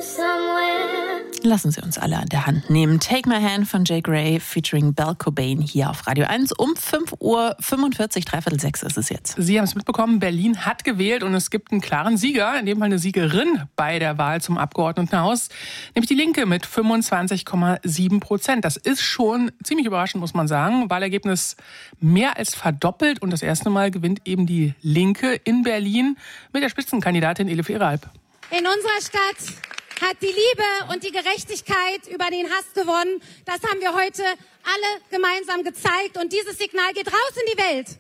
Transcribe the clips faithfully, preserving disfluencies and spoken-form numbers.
Lassen Sie uns alle an der Hand nehmen. Take My Hand von Jay Gray featuring Belle Cobain hier auf Radio eins um fünf Uhr fünfundvierzig, dreiviertel sechs ist es jetzt. Sie haben es mitbekommen, Berlin hat gewählt und es gibt einen klaren Sieger, in dem Fall eine Siegerin bei der Wahl zum Abgeordnetenhaus, nämlich die Linke mit fünfundzwanzig Komma sieben Prozent. Das ist schon ziemlich überraschend, muss man sagen. Wahlergebnis mehr als verdoppelt und das erste Mal gewinnt eben die Linke in Berlin mit der Spitzenkandidatin Elif Eralp. In unserer Stadt hat die Liebe und die Gerechtigkeit über den Hass gewonnen. Das haben wir heute alle gemeinsam gezeigt. Und dieses Signal geht raus in die Welt.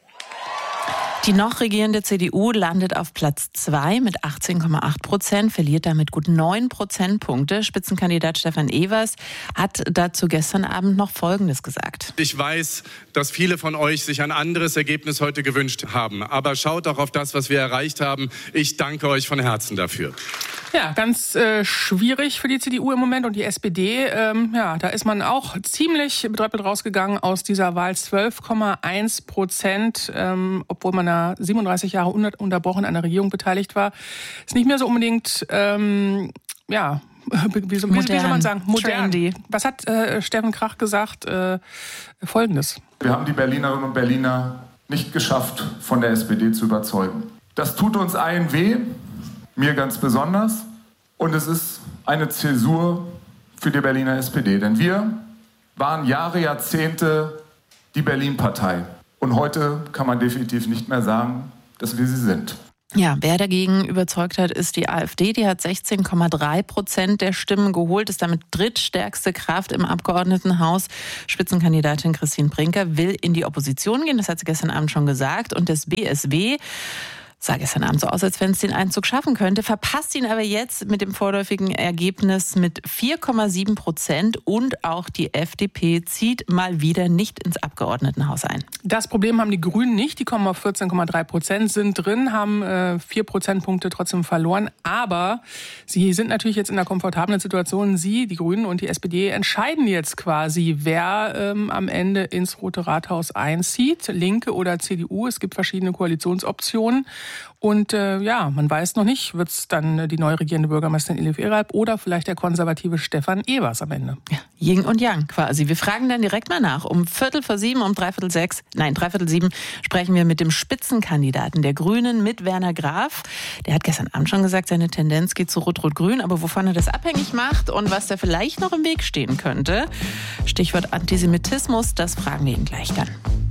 Die noch regierende C D U landet auf Platz zwei mit achtzehn Komma acht Prozent, verliert damit gut neun Prozentpunkte. Spitzenkandidat Stefan Evers hat dazu gestern Abend noch Folgendes gesagt. Ich weiß, dass viele von euch sich ein anderes Ergebnis heute gewünscht haben. Aber schaut auch auf das, was wir erreicht haben. Ich danke euch von Herzen dafür. Ja, ganz äh, schwierig für die C D U im Moment und die S P D. Ähm, ja, da ist man auch ziemlich betröppelt rausgegangen aus dieser Wahl. zwölf Komma eins Prozent, ähm, obwohl man da siebenunddreißig Jahre ununterbrochen an der Regierung beteiligt war. Ist nicht mehr so unbedingt, ähm, ja, wie, so, wie, wie soll man sagen, modern. Trendy. Was hat äh, Steffen Krach gesagt? Äh, Folgendes. Wir haben die Berlinerinnen und Berliner nicht geschafft, von der S P D zu überzeugen. Das tut uns allen weh. Mir ganz besonders. Und es ist eine Zäsur für die Berliner S P D. Denn wir waren Jahre, Jahrzehnte die Berlin-Partei. Und heute kann man definitiv nicht mehr sagen, dass wir sie sind. Ja, wer dagegen überzeugt hat, ist die AfD. Die hat sechzehn Komma drei Prozent der Stimmen geholt, ist damit drittstärkste Kraft im Abgeordnetenhaus. Spitzenkandidatin Christine Brinker will in die Opposition gehen, das hat sie gestern Abend schon gesagt. Und das B S W sah gestern Abend so aus, als wenn es den Einzug schaffen könnte, verpasst ihn aber jetzt mit dem vorläufigen Ergebnis mit vier Komma sieben Prozent und auch die F D P zieht mal wieder nicht ins Abgeordnetenhaus ein. Das Problem haben die Grünen nicht, die kommen auf vierzehn Komma drei Prozent, sind drin, haben äh, vier Prozentpunkte trotzdem verloren, aber sie sind natürlich jetzt in einer komfortablen Situation. Sie, die Grünen und die S P D entscheiden jetzt quasi, wer ähm, am Ende ins Rote Rathaus einzieht, Linke oder C D U. Es gibt verschiedene Koalitionsoptionen. Und äh, ja, man weiß noch nicht, wird es dann die neu regierende Bürgermeisterin Elif Eralp oder vielleicht der konservative Stefan Evers am Ende. Ja, Yin und Yang quasi. Wir fragen dann direkt mal nach. Um Viertel vor sieben, um dreiviertel sechs, nein, dreiviertel sieben sprechen wir mit dem Spitzenkandidaten der Grünen, mit Werner Graf. Der hat gestern Abend schon gesagt, seine Tendenz geht zu Rot-Rot-Grün. Aber wovon er das abhängig macht und was da vielleicht noch im Weg stehen könnte, Stichwort Antisemitismus, das fragen wir ihn gleich dann.